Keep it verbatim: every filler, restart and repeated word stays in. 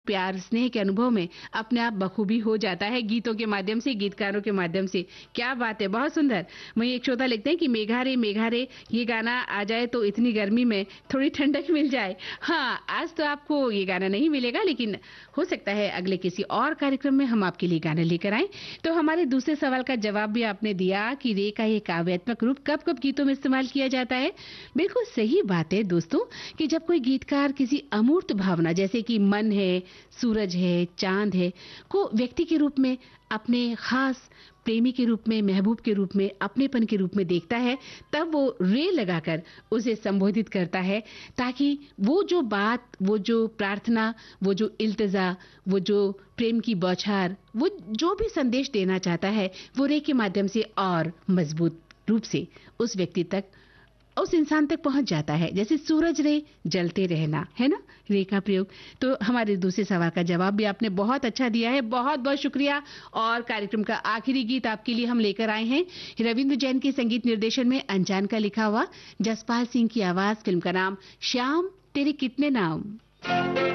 प्यार स्नेह के अनुभव में अपने आप बखूबी हो जाता है गीतों के माध्यम से, गीतकारों के माध्यम से। क्या बात है, बहुत सुंदर। वहीं एक श्रोता लिखते हैं कि मेघा रे मेघा रे ये गाना आ जाए तो इतनी गर्मी में थोड़ी ठंडक मिल जाए। हाँ, आज तो आपको ये गाना नहीं मिलेगा, लेकिन हो सकता है अगले किसी और कार्यक्रम में हम आपके लिए गाना लेकर आए। तो हमारे दूसरे सवाल का जवाब भी आपने दिया कि रे का ये काव्यात्मक रूप कब कब गीतों में इस्तेमाल किया जाता है। बिल्कुल सही बात है दोस्तों, कि जब कोई गीतकार किसी अमूर्त भावना जैसे कि मन है, सूरज है, चांद है को व्यक्ति के रूप में, अपने खास प्रेमी के रूप में, महबूब के रूप में, अपनेपन के रूप में देखता है, तब वो रे लगाकर उसे संबोधित करता है, ताकि वो जो बात, वो जो प्रार्थना, वो जो इल्तिजा, वो जो प्रेम की बौछार, वो जो भी संदेश देना चाहता है, वो रे के माध्यम से और मजबूत रूप से उस व्यक्ति तक, उस इंसान तक पहुंच जाता है। जैसे सूरज रे जलते रहना, है ना, रे का प्रयोग। तो हमारे दूसरे सवाल का जवाब भी आपने बहुत अच्छा दिया है, बहुत बहुत शुक्रिया। और कार्यक्रम का आखिरी गीत आपके लिए हम लेकर आए हैं रविंद्र जैन के संगीत निर्देशन में अनजान का लिखा हुआ, जसपाल सिंह की आवाज, फिल्म का नाम श्याम तेरे कितने नाम।